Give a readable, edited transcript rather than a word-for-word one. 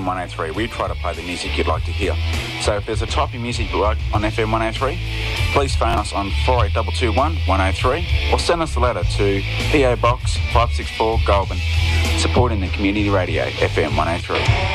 FM 103. We try to play the music you'd like to hear. So if there's a type of music you like on FM 103, please phone us on 48221 103 or send us a letter to PO Box 564 Goulburn, supporting the community radio FM 103.